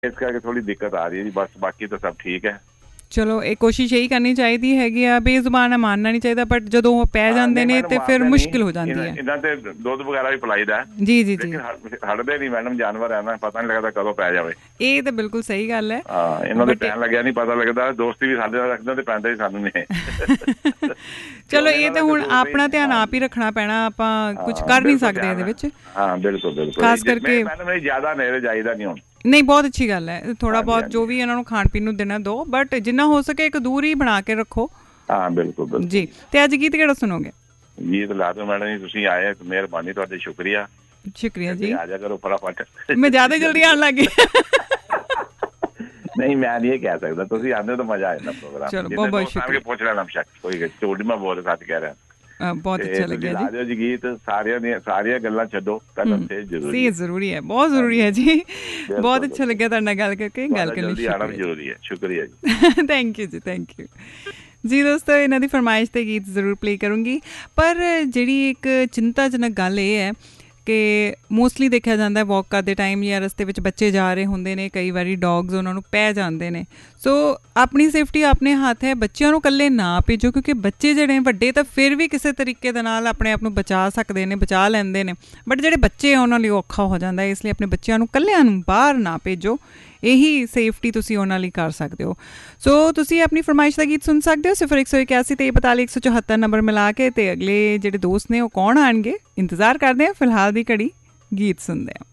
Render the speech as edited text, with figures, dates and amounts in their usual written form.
ਇਸ ਕਰਕੇ ਥੋੜੀ ਦਿੱਕਤ ਆ ਰਹੀ ਹੈ ਜੀ, ਬਸ ਬਾਕੀ ਤਾਂ ਸਭ ਠੀਕ ਹੈ। ਚਲੋ ਇਹ ਕੋਸ਼ਿਸ਼ ਇਹੀ ਕਰਨੀ ਚਾਹੀਦੀ ਹੈਗੀ ਆ, ਬੇਜ਼ੁਬਾਨ ਮਾਨਣਾ ਨਹੀਂ ਚਾਹੀਦਾ, ਬਟ ਜਦੋਂ ਉਹ ਪੈ ਜਾਂਦੇ ਨੇ ਤੇ ਫਿਰ ਮੁਸ਼ਕਿਲ ਹੋ ਜਾਂਦੀ ਹੈ। ਇਹਨਾਂ ਤੇ ਦੁੱਧ ਵਗੈਰਾ ਵੀ ਪਿਲਾਈਦਾ ਜੀ ਜੀ ਜੀ, ਹਟਦੇ ਨਹੀਂ ਮੈਡਮ, ਜਾਨਵਰ ਹੈ ਨਾ, ਪਤਾ ਨਹੀਂ ਲੱਗਦਾ ਕਦੋਂ ਪੈ ਜਾਵੇ। ਇਹ ਤਾਂ ਬਿਲਕੁਲ ਸਹੀ ਗੱਲ ਹੈ। ਹਾਂ, ਇਹਨਾਂ ਦੇ ਪੈਣ ਲੱਗਿਆ ਨਹੀਂ ਪਤਾ ਲੱਗਦਾ, ਦੋਸਤੀ ਵੀ ਸਾਡੇ ਨਾਲ ਰੱਖਦੇ ਤੇ ਪੈਂਦੇ ਹੀ ਸਾਨੂੰ ਨੇ। ਚਲੋ ਇਹ ਤਾਂ ਹੁਣ ਆਪਣਾ ਧਿਆਨ ਆਪ ਹੀ ਰੱਖਣਾ ਪੈਣਾ, ਆਪਾਂ ਕੁਝ ਕਰ ਨਹੀਂ ਸਕਦੇ ਇਹਦੇ ਵਿੱਚ। ਹਾਂ ਬਿਲਕੁਲ ਬਿਲਕੁਲ, ਖਾਸ ਕਰਕੇ ਮੈਡਮ ਜ਼ਿਆਦਾ ਨੇੜੇ ਜਾਈਦਾ ਨਹੀਂ ਹੁਣ। ਨਹੀਂ, ਬਹੁਤ ਅੱਛੀ ਗੱਲ ਹੈ, ਥੋੜਾ ਬਹੁਤ ਜੋ ਵੀ ਇਹਨਾਂ ਨੂੰ ਖਾਣ ਪੀਣ ਨੂੰ ਦੇਣਾ ਦਿਓ, ਬਟ ਜਿੰਨਾ ਹੋ ਸਕੇ ਇੱਕ ਦੂਰੀ ਬਣਾ ਕੇ ਰੱਖੋ। ਹਾਂ ਬਿਲਕੁਲ ਜੀ। ਤੇ ਅੱਜ ਗੀਤ ਕਿਹੜਾ ਸੁਣੋਗੇ? ਗੀਤ ਲਾ ਦਿਓ ਮੈਡਮ ਜੀ, ਤੁਸੀਂ ਆਏ, ਮਿਹਰਬਾਨੀ ਤੁਹਾਡੀ, ਸ਼ੁਕਰੀਆ। ਸ਼ੁਕਰੀਆ ਜੀ। ਆ ਜਾ ਕਰੋ ਫਟਾਫਟ। ਮੈਂ ਜ਼ਿਆਦਾ ਜਲਦੀ ਆਉਣ ਲੱਗ ਗਈ। ਨਹੀਂ, ਮੈਂ ਨਹੀਂ ਇਹ ਕਹਿ ਸਕਦਾ, ਤੁਸੀਂ ਆਉਂਦੇ ਤਾਂ ਮਜ਼ਾ ਆ ਜਾਂਦਾ ਪ੍ਰੋਗਰਾਮ। ਚਲੋ ਬਹੁਤ ਬਹੁਤ ਸ਼ੁਕਰੀਆ। ਪੁੱਛ ਲੈਣਾ ਸ਼ੱਕ ਕੋਈ, ਝੂਠ ਮੈਂ ਬੋਲ ਸੱਚ ਕਹਿ ਰਿਹਾ। ਬਹੁਤ ਅੱਛਾ ਲੱਗਿਆ ਜੀ। ਲਾ ਦਿਓ ਜੀ ਗੀਤ, ਸਾਰੀਆਂ ਗੱਲਾਂ ਛੱਡੋ, ਪਹਿਲਾਂ ਤੇ ਜ਼ਰੂਰੀ ਹੈ, ਬਹੁਤ ਜ਼ਰੂਰੀ ਹੈ ਜੀ। ਬਹੁਤ ਅੱਛਾ ਲੱਗਿਆ ਤੁਹਾਡੇ ਨਾਲ ਗੱਲ ਕਰਕੇ, ਗੱਲ ਕਰਨ ਲਈ ਆਉਣਾ ਜ਼ਰੂਰੀ ਹੈ। ਸ਼ੁਕਰੀਆ ਜੀ। ਥੈਂਕ ਯੂ ਜੀ, ਥੈਂਕ ਯੂ ਜੀ। ਦੋਸਤੋ, ਇਹਨਾਂ ਦੀ ਫਰਮਾਇਸ਼ 'ਤੇ ਗੀਤ ਜ਼ਰੂਰ ਪਲੇ ਕਰੂੰਗੀ, ਪਰ ਜਿਹੜੀ ਇੱਕ ਚਿੰਤਾਜਨਕ ਗੱਲ ਇਹ ਹੈ ਕਿ ਮੋਸਟਲੀ ਦੇਖਿਆ ਜਾਂਦਾ ਵਾਕ ਕਰਦੇ ਟਾਈਮ ਜਾਂ ਰਸਤੇ ਵਿੱਚ ਬੱਚੇ ਜਾ ਰਹੇ ਹੁੰਦੇ ਨੇ, ਕਈ ਵਾਰੀ ਡੌਗਸ ਉਹਨਾਂ ਨੂੰ ਪੈ ਜਾਂਦੇ ਨੇ। ਸੋ ਆਪਣੀ ਸੇਫਟੀ ਆਪਣੇ ਹੱਥ ਹੈ, ਬੱਚਿਆਂ ਨੂੰ ਇਕੱਲੇ ਨਾ ਭੇਜੋ, ਕਿਉਂਕਿ ਬੱਚੇ ਜਿਹੜੇ ਵੱਡੇ ਤਾਂ ਫਿਰ ਵੀ ਕਿਸੇ ਤਰੀਕੇ ਦੇ ਨਾਲ ਆਪਣੇ ਆਪ ਨੂੰ ਬਚਾ ਸਕਦੇ ਨੇ, ਬਚਾ ਲੈਂਦੇ ਨੇ, ਬਟ ਜਿਹੜੇ ਬੱਚੇ ਆ ਉਹਨਾਂ ਲਈ ਔਖਾ ਹੋ ਜਾਂਦਾ। ਇਸ ਲਈ ਆਪਣੇ ਬੱਚਿਆਂ ਨੂੰ ਇਕੱਲਿਆਂ ਨੂੰ ਬਾਹਰ ਨਾ ਭੇਜੋ, ਇਹੀ ਸੇਫਟੀ ਤੁਸੀਂ ਉਹਨਾਂ ਲਈ ਕਰ ਸਕਦੇ ਹੋ। ਸੋ ਤੁਸੀਂ ਆਪਣੀ ਫਰਮਾਇਸ਼ ਦਾ ਗੀਤ ਸੁਣ ਸਕਦੇ ਹੋ 0181 43 174 ਨੰਬਰ ਮਿਲਾ ਕੇ, ਅਤੇ ਅਗਲੇ ਜਿਹੜੇ ਦੋਸਤ ਨੇ ਉਹ ਕੌਣ ਆਉਣਗੇ ਇੰਤਜ਼ਾਰ ਕਰਦੇ ਆ। ਫਿਲਹਾਲ ਦੀ ਘੜੀ ਗੀਤ ਸੁਣਦੇ ਆ।